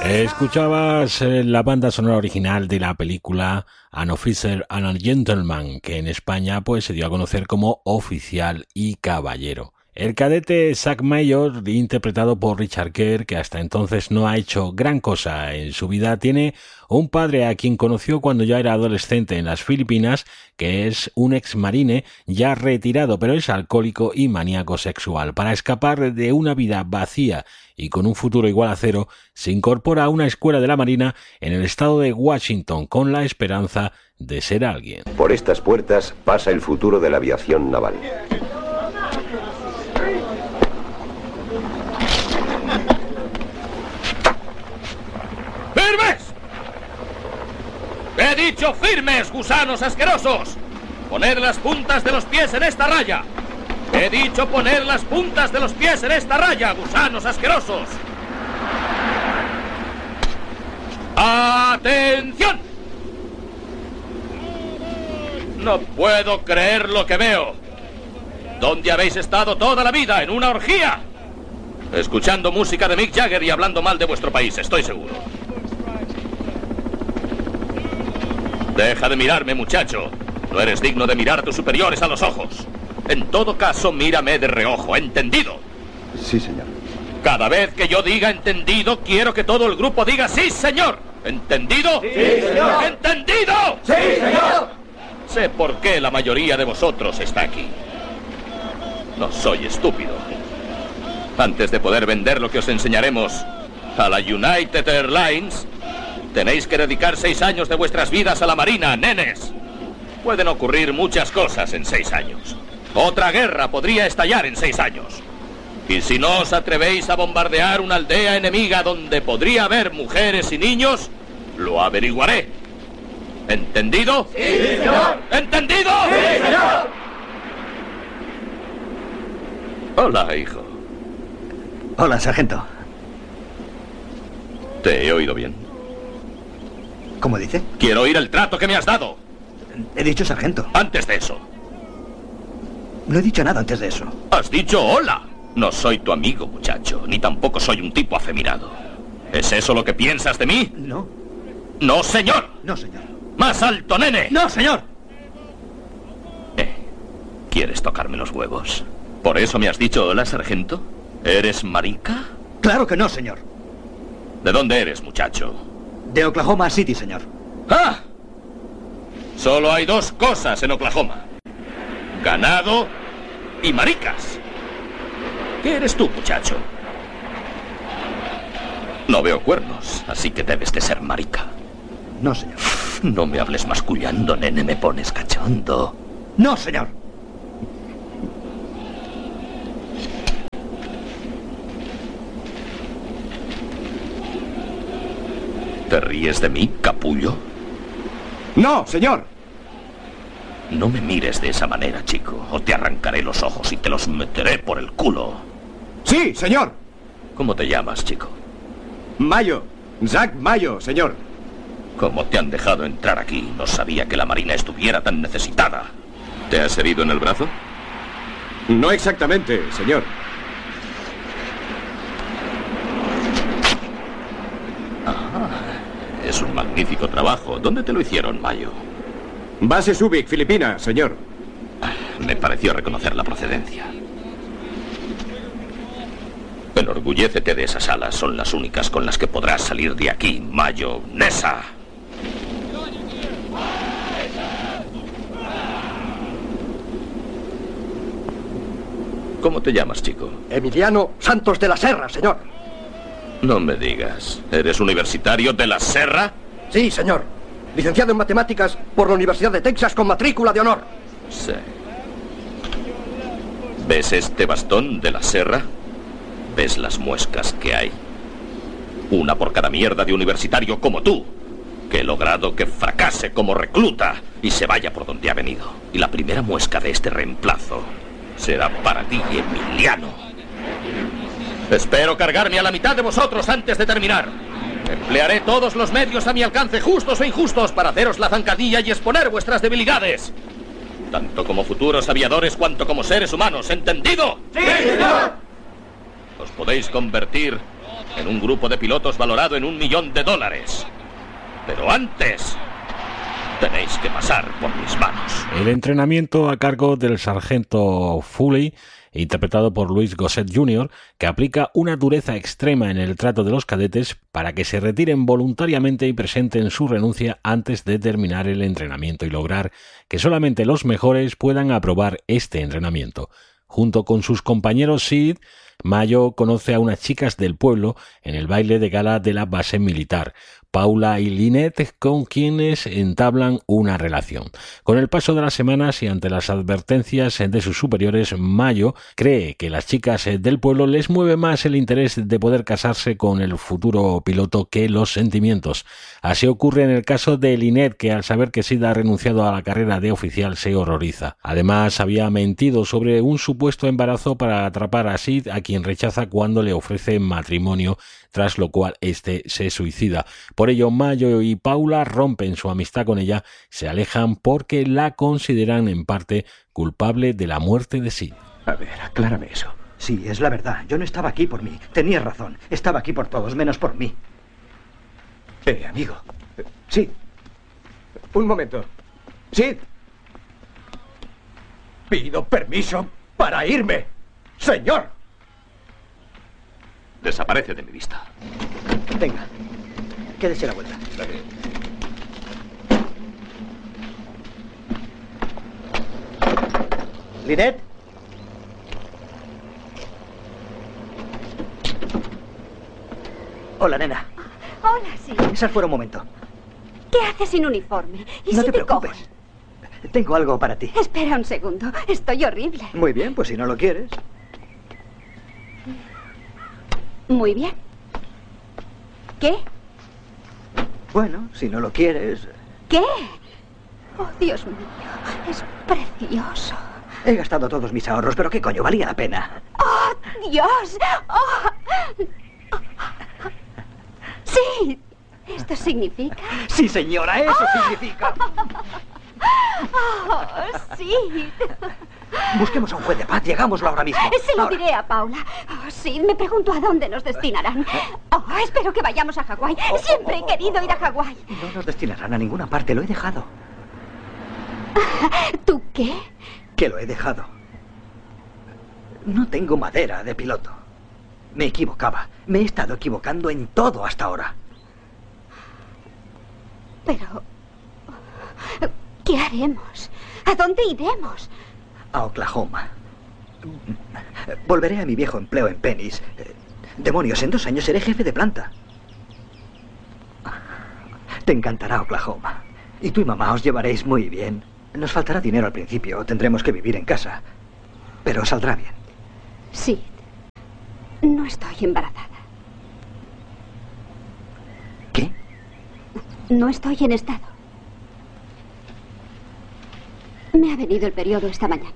Escuchabas la banda sonora original de la película An Officer and a Gentleman, que en España pues se dio a conocer como Oficial y Caballero. El cadete Zack Mayor, interpretado por Richard Gere, que hasta entonces no ha hecho gran cosa en su vida, tiene un padre a quien conoció cuando ya era adolescente en las Filipinas, que es un ex marine ya retirado, pero es alcohólico y maníaco sexual. Para escapar de una vida vacía y con un futuro igual a cero, se incorpora a una escuela de la Marina en el estado de Washington con la esperanza de ser alguien. Por estas puertas pasa el futuro de la aviación naval. ¡Firmes! ¡He dicho firmes, gusanos asquerosos! ¡Poned las puntas de los pies en esta raya! ¡He dicho poner las puntas de los pies en esta raya, gusanos asquerosos! ¡Atención! No puedo creer lo que veo. ¿Dónde habéis estado toda la vida? ¿En una orgía? Escuchando música de Mick Jagger y hablando mal de vuestro país, estoy seguro. Deja de mirarme, muchacho. No eres digno de mirar a tus superiores a los ojos. En todo caso, mírame de reojo, ¿entendido? Sí, señor. Cada vez que yo diga entendido, quiero que todo el grupo diga sí, señor. ¿Entendido? Sí, señor. ¿Entendido? Sí, señor. Sé por qué la mayoría de vosotros está aquí. No soy estúpido. Antes de poder vender lo que os enseñaremos a la United Airlines, tenéis que dedicar 6 años de vuestras vidas a la Marina, nenes. Pueden ocurrir muchas cosas en 6 años. Otra guerra podría estallar en 6 años. Y si no os atrevéis a bombardear una aldea enemiga donde podría haber mujeres y niños, lo averiguaré. ¿Entendido? Sí, señor. ¿Entendido? Sí, señor. Hola, hijo. Hola, sargento. ¿Te he oído bien? ¿Cómo dice? Quiero oír el trato que me has dado. He dicho sargento. Antes de eso. No he dicho nada antes de eso. Has dicho hola. No soy tu amigo, muchacho, ni tampoco soy un tipo afeminado. ¿Es eso lo que piensas de mí? No. No, señor. No, señor. ¡Más alto, nene! No, señor. ¿Quieres tocarme los huevos? ¿Por eso me has dicho hola, sargento? ¿Eres marica? Claro que no, señor. ¿De dónde eres, muchacho? De Oklahoma City, señor. ¡Ah! Solo hay 2 cosas en Oklahoma: ganado y maricas. ¿Qué eres tú, muchacho? No veo cuernos, así que debes de ser marica. No, señor. No me hables mascullando, nene, me pones cachondo. No, señor. ¿Te ríes de mí, capullo? ¡No, señor! No me mires de esa manera, chico, o te arrancaré los ojos y te los meteré por el culo. ¡Sí, señor! ¿Cómo te llamas, chico? Mayo. Zack Mayo, señor. ¿Cómo te han dejado entrar aquí? No sabía que la Marina estuviera tan necesitada. ¿Te has herido en el brazo? No exactamente, señor. Es un magnífico trabajo. ¿Dónde te lo hicieron, Mayo? Base Subic, Filipinas, señor. Me pareció reconocer la procedencia. Enorgullécete de esas alas. Son las únicas con las que podrás salir de aquí, mayonesa. ¿Cómo te llamas, chico? Emiliano Santos de la Serra, señor. No me digas. ¿Eres universitario de la Serra? Sí, señor. Licenciado en Matemáticas por la Universidad de Texas con matrícula de honor. Sí. ¿Ves este bastón de la Serra? ¿Ves las muescas que hay? Una por cada mierda de universitario como tú, que he logrado que fracase como recluta y se vaya por donde ha venido. Y la primera muesca de este reemplazo será para ti, Emiliano. Espero cargarme a la mitad de vosotros antes de terminar. Emplearé todos los medios a mi alcance, justos o injustos, para haceros la zancadilla y exponer vuestras debilidades. Tanto como futuros aviadores, cuanto como seres humanos, ¿entendido? ¡Sí, señor! Os podéis convertir en un grupo de pilotos valorado en $1 millón. Pero antes, tenéis que pasar por mis manos. El entrenamiento a cargo del sargento Foley, interpretado por Louis Gossett Jr., que aplica una dureza extrema en el trato de los cadetes para que se retiren voluntariamente y presenten su renuncia antes de terminar el entrenamiento y lograr que solamente los mejores puedan aprobar este entrenamiento. Junto con sus compañeros Sid, Mayo conoce a unas chicas del pueblo en el baile de gala de la base militar, Paula y Lynette, con quienes entablan una relación. Con el paso de las semanas y ante las advertencias de sus superiores, Mayo cree que las chicas del pueblo les mueve más el interés de poder casarse con el futuro piloto que los sentimientos. Así ocurre en el caso de Lynette, que al saber que Sid ha renunciado a la carrera de oficial se horroriza. Además, había mentido sobre un supuesto embarazo para atrapar a Sid, a quien rechaza cuando le ofrece matrimonio, tras lo cual este se suicida. Por ello, Mayo y Paula rompen su amistad con ella, se alejan porque la consideran en parte culpable de la muerte de Sid. A ver, aclárame eso. Sí, es la verdad. Yo no estaba aquí por mí. Tenías razón. Estaba aquí por todos, menos por mí. Amigo. Sí. Un momento. Sí. Pido permiso para irme. ¡Señor! Desaparece de mi vista. Venga, quédese la vuelta. ¿Lynette? Hola, nena. Hola, sí. Sal fuera un momento. ¿Qué haces sin uniforme? ¿Y No si te preocupes. cojo? Tengo algo para ti. Espera un segundo. Estoy horrible. Muy bien, pues si no lo quieres. Muy bien. ¿Qué? Bueno, si no lo quieres. ¿Qué? Oh, Dios mío. Es precioso. He gastado todos mis ahorros, pero qué coño, valía la pena. ¡Oh, Dios! ¡Oh! Sí. ¿Esto significa? Sí, señora, eso significa. ¡Oh, sí! Busquemos a un juez de paz y hagámoslo ahora mismo. Se lo Ahora. diré a Paula. Oh, sí, me pregunto a dónde nos destinarán. Oh, espero que vayamos a Hawái. Siempre he querido ir a Hawái. No nos destinarán a ninguna parte, lo he dejado. ¿Tú qué? Que lo he dejado. No tengo madera de piloto. Me equivocaba. Me he estado equivocando en todo hasta ahora. Pero... ¿qué haremos? ¿A dónde iremos? A Oklahoma. Volveré a mi viejo empleo en Penny's. Demonios, en 2 años seré jefe de planta. Te encantará Oklahoma. Y tú y mamá os llevaréis muy bien. Nos faltará dinero al principio, tendremos que vivir en casa. Pero saldrá bien. Sí. No estoy embarazada. ¿Qué? No estoy en estado. Me ha venido el periodo esta mañana.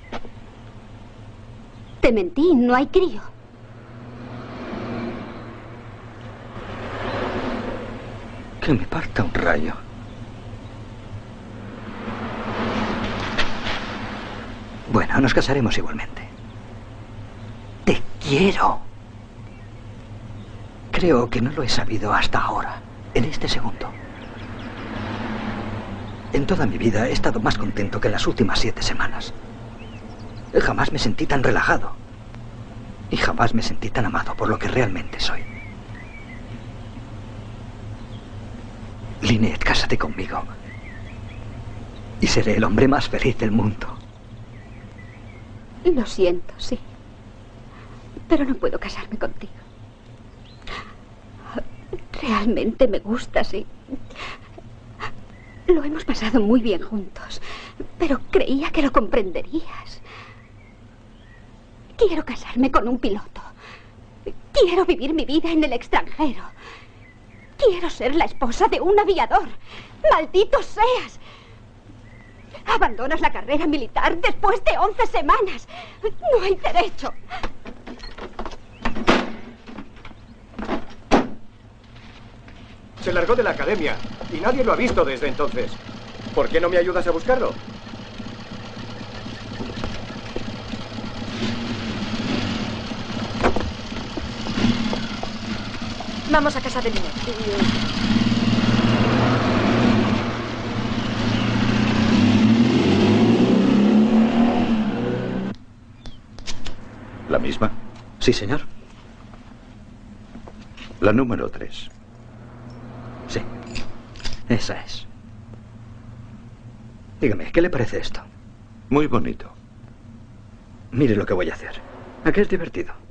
Te mentí, no hay crío. Que me parta un rayo. Bueno, nos casaremos igualmente. Te quiero. Creo que no lo he sabido hasta ahora, en este segundo. En toda mi vida he estado más contento que en las últimas 7 semanas. Jamás me sentí tan relajado. Y jamás me sentí tan amado por lo que realmente soy. Lynette, cásate conmigo. Y seré el hombre más feliz del mundo. Lo siento, sí. Pero no puedo casarme contigo. Realmente me gustas, sí. Lo hemos pasado muy bien juntos, pero creía que lo comprenderías. Quiero casarme con un piloto. Quiero vivir mi vida en el extranjero. Quiero ser la esposa de un aviador. ¡Maldito seas! Abandonas la carrera militar después de 11 semanas. No hay derecho. Se largó de la academia y nadie lo ha visto desde entonces. ¿Por qué no me ayudas a buscarlo? Vamos a casa de Ninette. ¿La misma? Sí, señor. La número 3. Sí, esa es. Dígame, ¿qué le parece esto? Muy bonito. Mire lo que voy a hacer. ¿A qué es divertido?